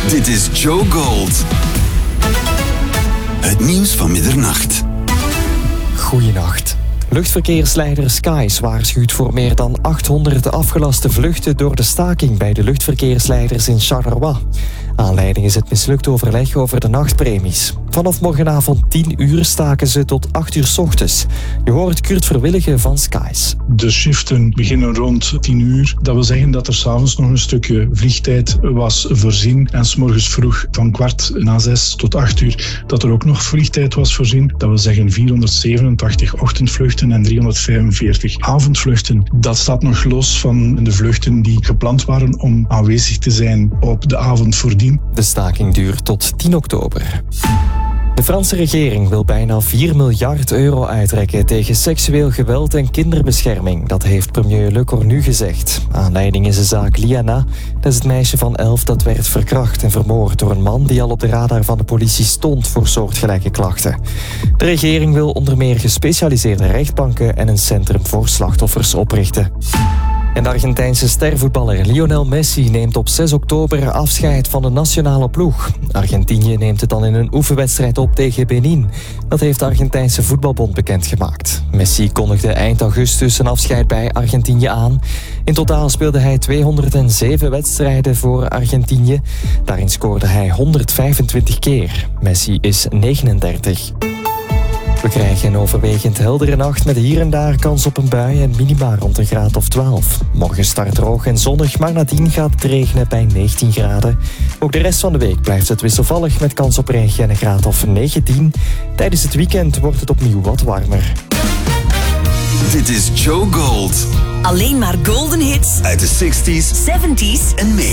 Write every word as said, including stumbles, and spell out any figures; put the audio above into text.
Dit is Joe Gold. Het nieuws van middernacht. Goeienacht. Luchtverkeersleider Skies waarschuwt voor meer dan achthonderd afgelaste vluchten door de staking bij de luchtverkeersleiders in Charleroi. Aanleiding is het mislukt overleg over de nachtpremies. Vanaf morgenavond tien uur staken ze tot acht uur 's ochtends. Je hoort Kurt Verwilligen van Skies. De shiften beginnen rond tien uur. Dat wil zeggen dat er 's avonds nog een stukje vliegtijd was voorzien. En 's morgens vroeg van kwart na zes tot acht uur dat er ook nog vliegtijd was voorzien. Dat wil zeggen vierhonderdzevenentachtig ochtendvluchten en driehonderdvijfenveertig avondvluchten. Dat staat nog los van de vluchten die gepland waren om aanwezig te zijn op de avond voordien. De staking duurt tot tien oktober. De Franse regering wil bijna vier miljard euro uittrekken tegen seksueel geweld en kinderbescherming. Dat heeft premier Le Cornu gezegd. Aanleiding is de zaak Liana. Dat is het meisje van elf dat werd verkracht en vermoord door een man die al op de radar van de politie stond voor soortgelijke klachten. De regering wil onder meer gespecialiseerde rechtbanken en een centrum voor slachtoffers oprichten. En de Argentijnse stervoetballer Lionel Messi neemt op zes oktober afscheid van de nationale ploeg. Argentinië neemt het dan in een oefenwedstrijd op tegen Benin. Dat heeft de Argentijnse voetbalbond bekendgemaakt. Messi kondigde eind augustus een afscheid bij Argentinië aan. In totaal speelde hij tweehonderdzeven wedstrijden voor Argentinië. Daarin scoorde hij honderdvijfentwintig keer. Messi is negenendertig. We krijgen een overwegend heldere nacht met hier en daar kans op een bui en minima rond een graad of twaalf. Morgen start droog en zonnig, maar nadien gaat het regenen bij negentien graden. Ook de rest van de week blijft het wisselvallig met kans op regen en een graad of negentien. Tijdens het weekend wordt het opnieuw wat warmer. Dit is Joe Gold. Alleen maar golden hits Uit de zestig's zeventig's en meer.